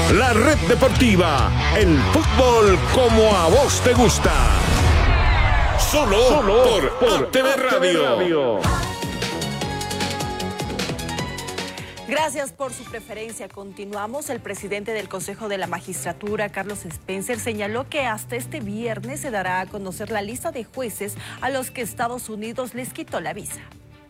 La Red Deportiva, el fútbol como a vos te gusta. Solo por ATV Radio. Gracias por su preferencia. Continuamos. El presidente del Consejo de la Magistratura, Carlos Spencer, señaló que hasta este viernes se dará a conocer la lista de jueces a los que Estados Unidos les quitó la visa.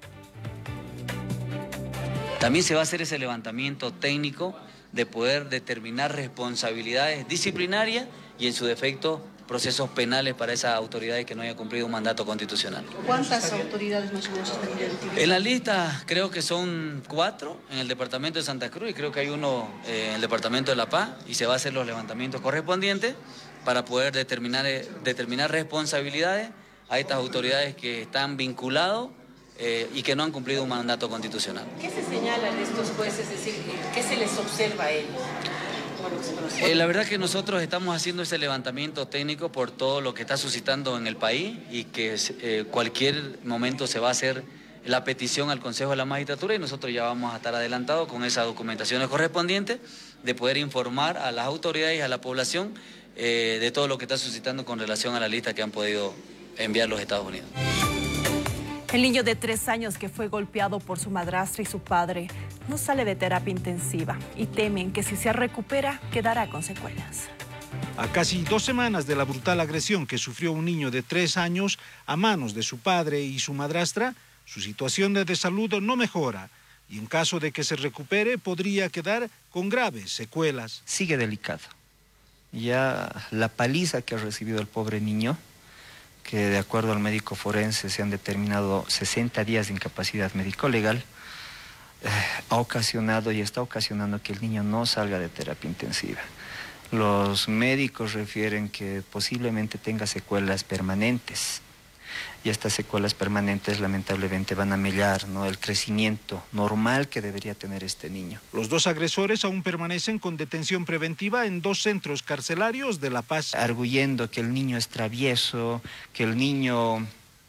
También se va a hacer ese levantamiento técnico de poder determinar responsabilidades disciplinarias y, en su defecto, procesos penales para esas autoridades que no hayan cumplido un mandato constitucional. ¿Cuántas autoridades más o menos están identificadas? En la lista creo que son 4 en el departamento de Santa Cruz y creo que hay uno en el departamento de La Paz, y se va a hacer los levantamientos correspondientes para poder determinar responsabilidades a estas autoridades que están vinculados y que no han cumplido un mandato constitucional. ¿Qué se señala de estos jueces? Es decir, ¿qué se les observa a ellos? La verdad que nosotros estamos haciendo ese levantamiento técnico por todo lo que está suscitando en el país y que cualquier momento se va a hacer la petición al Consejo de la Magistratura y nosotros ya vamos a estar adelantados con esas documentaciones correspondientes de poder informar a las autoridades y a la población de todo lo que está suscitando con relación a la lista que han podido enviar los Estados Unidos. El niño de 3 años que fue golpeado por su madrastra y su padre no sale de terapia intensiva y temen que si se recupera quedará con secuelas. A casi 2 semanas de la brutal agresión que sufrió un niño de 3 años a manos de su padre y su madrastra, su situación de salud no mejora y en caso de que se recupere podría quedar con graves secuelas. Sigue delicado. Ya la paliza que ha recibido el pobre niño, que de acuerdo al médico forense se han determinado 60 días de incapacidad médico-legal, ha ocasionado y está ocasionando que el niño no salga de terapia intensiva. Los médicos refieren que posiblemente tenga secuelas permanentes y estas secuelas permanentes lamentablemente van a mellar, ¿no?, el crecimiento normal que debería tener este niño. Los 2 agresores aún permanecen con detención preventiva en 2 centros carcelarios de La Paz. Arguyendo que el niño es travieso, que el niño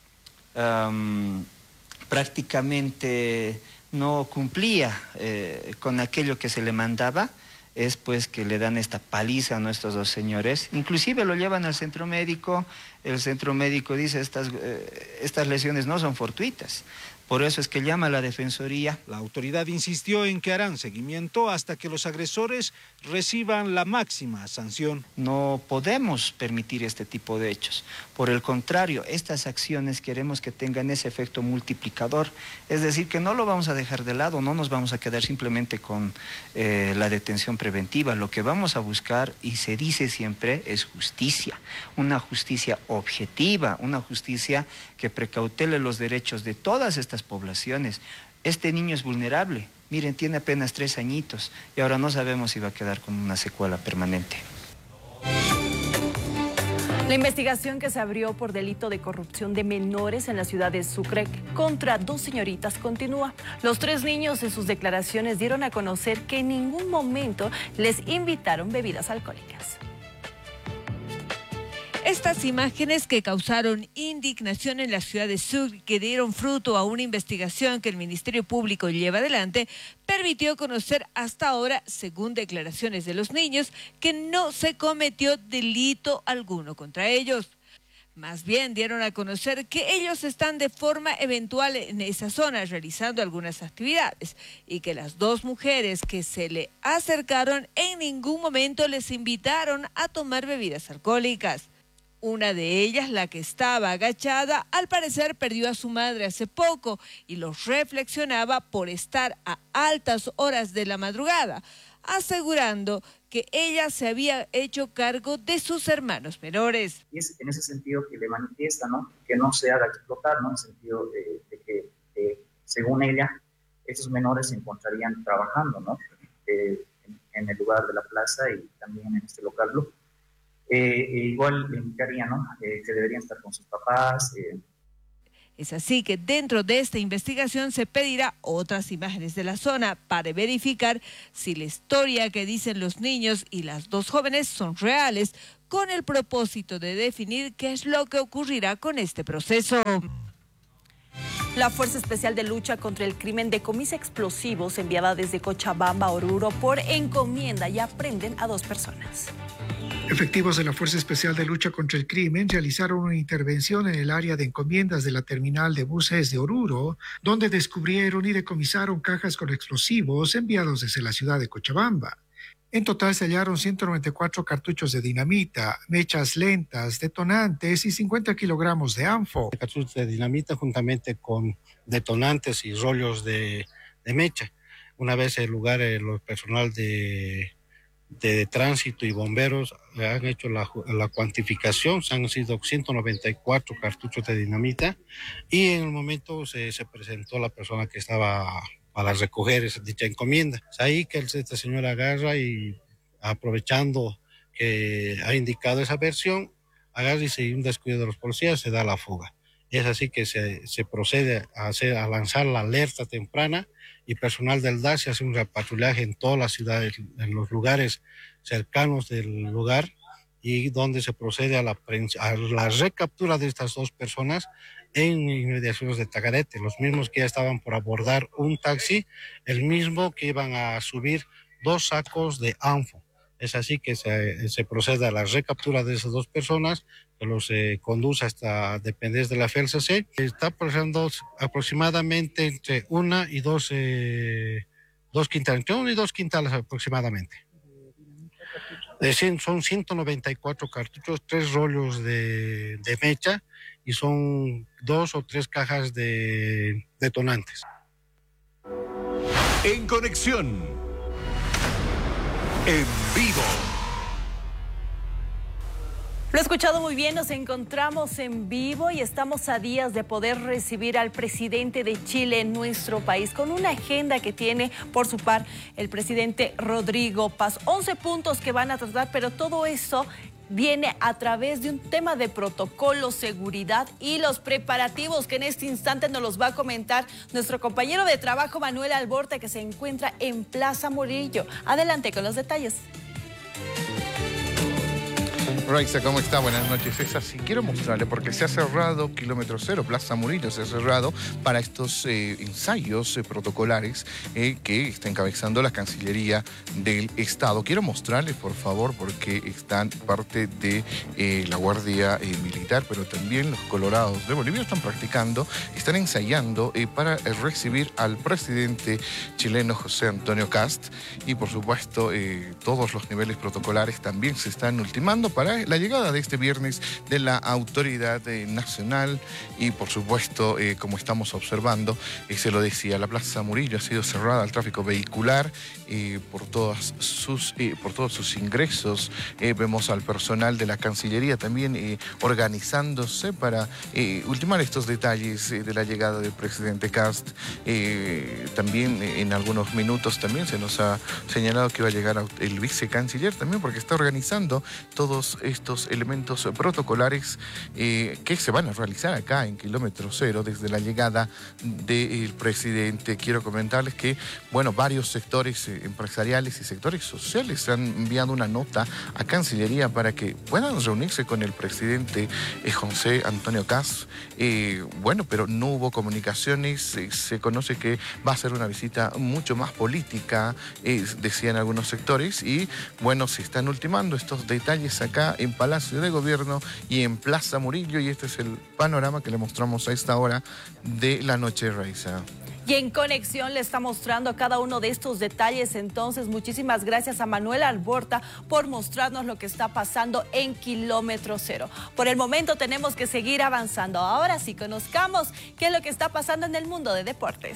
prácticamente no cumplía con aquello que se le mandaba, es pues que le dan esta paliza a nuestros 2 señores. Inclusive lo llevan al centro médico, el centro médico dice estas lesiones no son fortuitas. Por eso es que llama a la Defensoría. La autoridad insistió en que harán seguimiento hasta que los agresores reciban la máxima sanción. No podemos permitir este tipo de hechos. Por el contrario, estas acciones queremos que tengan ese efecto multiplicador. Es decir, que no lo vamos a dejar de lado, no nos vamos a quedar simplemente con la detención preventiva. Lo que vamos a buscar, y se dice siempre, es justicia. Una justicia objetiva, una justicia que precautele los derechos de todas estas poblaciones. Este niño es vulnerable. Miren, tiene apenas 3 añitos y ahora no sabemos si va a quedar con una secuela permanente. La investigación que se abrió por delito de corrupción de menores en la ciudad de Sucre contra 2 señoritas continúa. Los 3 niños en sus declaraciones dieron a conocer que en ningún momento les invitaron bebidas alcohólicas. Estas imágenes que causaron indignación en la ciudad de Sucre, que dieron fruto a una investigación que el Ministerio Público lleva adelante, permitió conocer hasta ahora, según declaraciones de los niños, que no se cometió delito alguno contra ellos. Más bien dieron a conocer que ellos están de forma eventual en esa zona realizando algunas actividades y que las 2 mujeres que se le acercaron en ningún momento les invitaron a tomar bebidas alcohólicas. Una de ellas, la que estaba agachada, al parecer perdió a su madre hace poco y los reflexionaba por estar a altas horas de la madrugada, asegurando que ella se había hecho cargo de sus hermanos menores. Y es en ese sentido que le manifiesta, ¿no?, que no se haga explotar, ¿no?, en el sentido de que, según ella, estos menores se encontrarían trabajando, ¿no?, en el lugar de la plaza y también en este local Blue. Igual le indicaría, ¿no?, que deberían estar con sus papás. Es así que dentro de esta investigación se pedirá otras imágenes de la zona para verificar si la historia que dicen los niños y las 2 jóvenes son reales, con el propósito de definir qué es lo que ocurrirá con este proceso. La Fuerza Especial de Lucha contra el Crimen decomisa explosivos enviada desde Cochabamba a Oruro por encomienda y aprenden a 2 personas. Efectivos de la Fuerza Especial de Lucha contra el Crimen realizaron una intervención en el área de encomiendas de la terminal de buses de Oruro, donde descubrieron y decomisaron cajas con explosivos enviados desde la ciudad de Cochabamba. En total se hallaron 194 cartuchos de dinamita, mechas lentas, detonantes y 50 kilogramos de ANFO. Cartuchos de dinamita juntamente con detonantes y rollos de mecha. Una vez el lugar, el personal de tránsito y bomberos han hecho la cuantificación, han sido 194 cartuchos de dinamita y en el momento se presentó la persona que estaba para recoger dicha encomienda. Es ahí que esta señora agarra y, aprovechando que ha indicado esa versión, agarra y sin un descuido de los policías se da la fuga. Es así que se procede a lanzar la alerta temprana y personal del DAS se hace un repatrullaje en toda la ciudad, en los lugares cercanos del lugar, y donde se procede a la recaptura de estas 2 personas en inmediaciones de Tagarete, los mismos que ya estaban por abordar un taxi, el mismo que iban a subir 2 sacos de ANFO. Es así que se procede a la recaptura de esas 2 personas, que los conduce hasta dependencia de la FELCC. Está procesando aproximadamente entre 1 y 2 quintales, entre 1 y 2 quintales aproximadamente. Son 194 cartuchos, 3 rollos de mecha y son 2 o 3 cajas de detonantes. En conexión, en vivo. Lo he escuchado muy bien, nos encontramos en vivo y estamos a días de poder recibir al presidente de Chile en nuestro país con una agenda que tiene por su par el presidente Rodrigo Paz. 11 puntos que van a tratar, pero todo eso viene a través de un tema de protocolo, seguridad y los preparativos que en este instante nos los va a comentar nuestro compañero de trabajo Manuel Alborta, que se encuentra en Plaza Murillo. Adelante con los detalles. Raiza, ¿cómo está? Buenas noches. Es así, quiero mostrarle porque se ha cerrado Kilómetro Cero, Plaza Murillo se ha cerrado para estos ensayos protocolares que está encabezando la Cancillería del Estado. Quiero mostrarles, por favor, porque están parte de la Guardia Militar, pero también los Colorados de Bolivia están practicando, están ensayando para recibir al presidente chileno José Antonio Kast, y por supuesto todos los niveles protocolares también se están ultimando para la llegada de este viernes de la autoridad nacional. Y por supuesto, como estamos observando, se lo decía, la Plaza Murillo ha sido cerrada al tráfico vehicular por todos sus ingresos. Vemos al personal de la Cancillería también organizándose para ultimar estos detalles de la llegada del presidente Kast. También en algunos minutos también se nos ha señalado que va a llegar el vicecanciller también, porque está organizando todos estos elementos protocolares que se van a realizar acá en Kilómetro Cero desde la llegada del presidente. Quiero comentarles que, bueno, varios sectores empresariales y sectores sociales han enviado una nota a Cancillería para que puedan reunirse con el presidente José Antonio Kast. Bueno, pero no hubo comunicaciones, se conoce que va a ser una visita mucho más política, decían algunos sectores, y bueno, se están ultimando estos detalles acá en Palacio de Gobierno y en Plaza Murillo, y este es el panorama que le mostramos a esta hora de la noche, Raiza. Y en conexión le está mostrando cada uno de estos detalles. Entonces, muchísimas gracias a Manuel Alborta por mostrarnos lo que está pasando en Kilómetro Cero. Por el momento tenemos que seguir avanzando. Ahora sí, conozcamos qué es lo que está pasando en el mundo de deportes.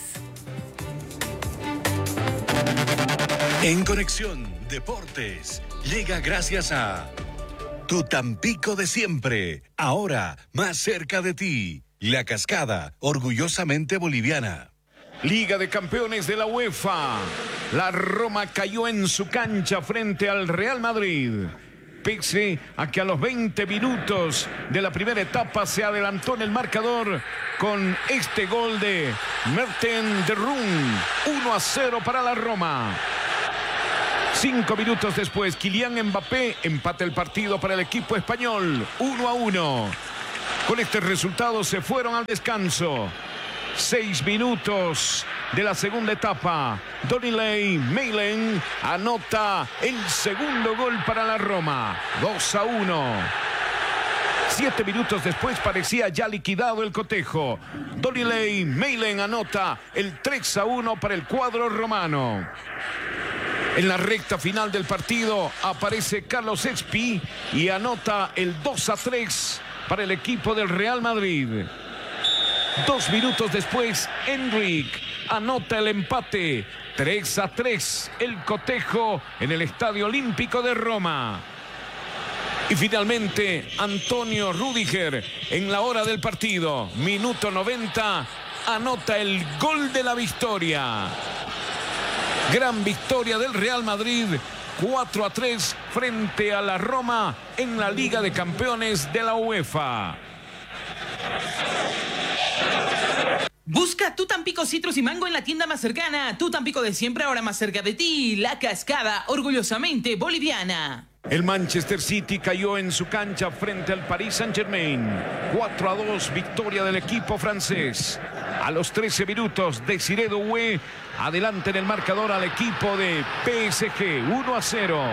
En Conexión Deportes llega gracias a Tu Tampico de siempre, ahora más cerca de ti. La Cascada, orgullosamente boliviana. Liga de Campeones de la UEFA. La Roma cayó en su cancha frente al Real Madrid. Pese a que a los 20 minutos de la primera etapa se adelantó en el marcador con este gol de Merten de Roon. 1-0 para la Roma. 5 minutos después, Kylian Mbappé empata el partido para el equipo español. 1-1. Con este resultado se fueron al descanso. 6 minutos de la segunda etapa. Donilei Meilen anota el segundo gol para la Roma. 2-1. 7 minutos después parecía ya liquidado el cotejo. Donilei Meilen anota el 3-1 para el cuadro romano. En la recta final del partido aparece Carlos Espi y anota el 2-3 para el equipo del Real Madrid. 2 minutos después, Enric anota el empate. 3-3 el cotejo en el Estadio Olímpico de Roma. Y finalmente, Antonio Rüdiger en la hora del partido, minuto 90, anota el gol de la victoria. Gran victoria del Real Madrid, 4-3 frente a la Roma en la Liga de Campeones de la UEFA. Busca tu Tampico Citrus y Mango en la tienda más cercana. Tu Tampico de siempre, ahora más cerca de ti. La Cascada, orgullosamente boliviana. El Manchester City cayó en su cancha frente al Paris Saint-Germain. 4-2, victoria del equipo francés. A los 13 minutos, Desiré Doué adelante en el marcador al equipo de PSG. 1-0.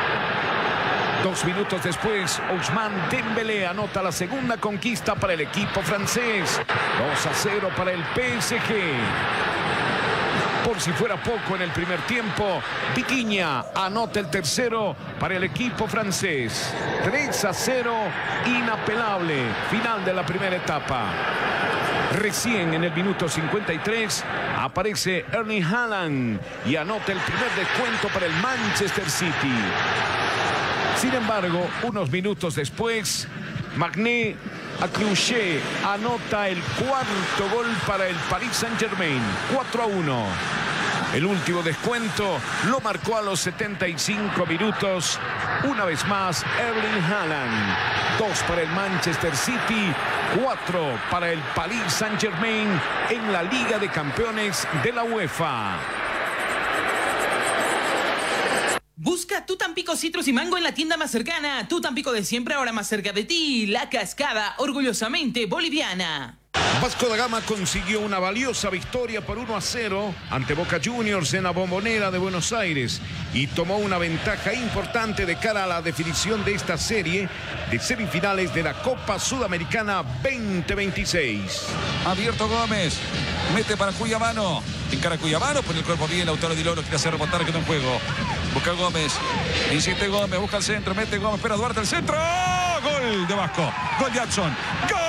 2 minutos después, Ousmane Dembélé anota la segunda conquista para el equipo francés. 2-0 para el PSG. Por si fuera poco, en el primer tiempo, Vitinha anota el tercero para el equipo francés. 3-0, inapelable. Final de la primera etapa. Recién en el minuto 53 aparece Erling Haaland y anota el primer descuento para el Manchester City. Sin embargo, unos minutos después, Magné Acluché anota el cuarto gol para el Paris Saint-Germain, 4-1. El último descuento lo marcó a los 75 minutos. Una vez más, Erling Haaland. 2 para el Manchester City, 4 para el Paris Saint-Germain en la Liga de Campeones de la UEFA. Busca tu Tampico Citrus y Mango en la tienda más cercana. Tu Tampico de siempre, ahora más cerca de ti. La Cascada, orgullosamente boliviana. Vasco da Gama consiguió una valiosa victoria por 1-0 ante Boca Juniors en la Bombonera de Buenos Aires y tomó una ventaja importante de cara a la definición de esta serie de semifinales de la Copa Sudamericana 2026. Abierto Gómez, mete para Cuyamano, encara Cuyamano, pone el cuerpo bien, Lautaro Di Loro quiere hacer rebotar, quedó en juego. Busca Gómez, insiste Gómez, busca el centro, mete Gómez, espera Duarte el centro, gol de Vasco, gol de Adson, gol.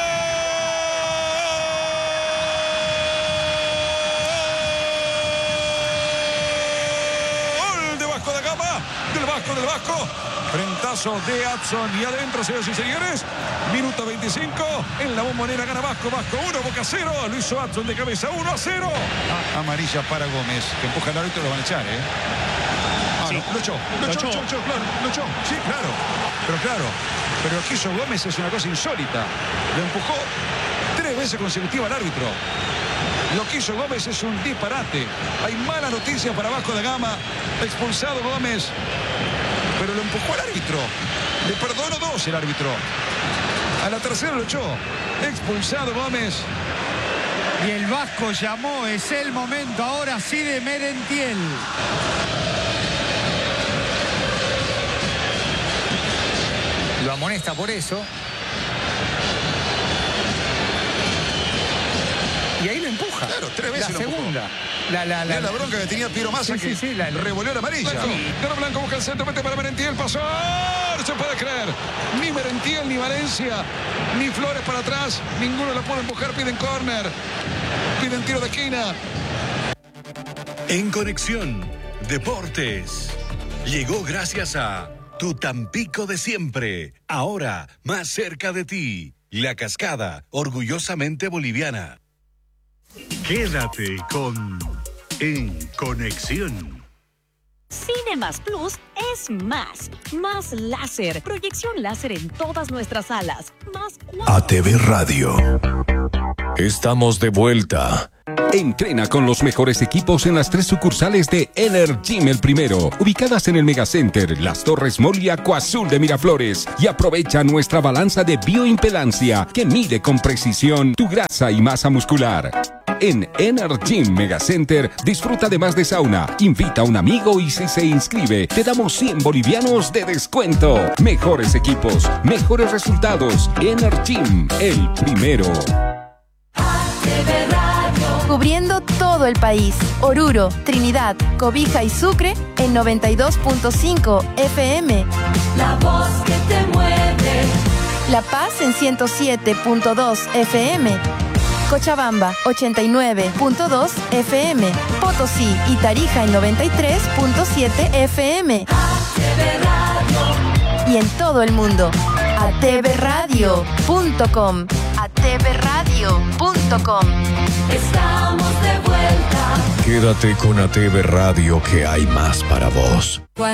Del Vasco, frentazo de Adson y adentro, señores y señores, minuto 25, en la Bombonera gana Vasco, 1, Boca 0, lo hizo Adson de cabeza, 1-0. Amarilla para Gómez, que empuja al árbitro, lo van a echar, sí. Lo echó, sí, claro, pero aquí hizo Gómez es una cosa insólita, lo empujó 3 veces consecutivas al árbitro. Lo que hizo Gómez es un disparate. Hay mala noticia para Vasco da Gama. Expulsado Gómez, pero lo empujó al árbitro. Le perdonó 2 el árbitro. A la tercera lo echó. Expulsado Gómez. Y el Vasco llamó, es el momento ahora sí de Merentiel. Lo amonesta por eso. Y ahí lo empuja. Claro, 3 veces la lo segunda. La bronca que tenía Piero Massa, que revolvió la amarilla. Garo Blanco busca el centro, mete para Merentiel, pasó. No se puede creer. Ni Merentiel, ni Valencia, ni Flores para atrás. Ninguno lo puede empujar, piden córner. Piden tiro de esquina. En Conexión Deportes. Llegó gracias a Tu Tampico de siempre. Ahora más cerca de ti. La Cascada, orgullosamente boliviana. Quédate con En Conexión. Cinemas Plus es más láser, proyección láser en todas nuestras salas, más ATV Radio. Estamos de vuelta. Entrena con los mejores equipos en las 3 sucursales de Energym El Primero, ubicadas en el Megacenter, Las Torres Mall y Acuazul de Miraflores. Y aprovecha nuestra balanza de bioimpedancia que mide con precisión tu grasa y masa muscular. En Energym Megacenter disfruta además de sauna, invita a un amigo y si se inscribe te damos 100 bolivianos de descuento. Mejores equipos, mejores resultados. Energym El Primero. Cubriendo todo el país. Oruro, Trinidad, Cobija y Sucre en 92.5 FM. La voz que te mueve. La Paz en 107.2 FM. Cochabamba 89.2 FM. Potosí y Tarija en 93.7 FM. Y en todo el mundo. atvradio.com. atvradio.com. Estamos de vuelta. Quédate con ATV Radio, que hay más para vos.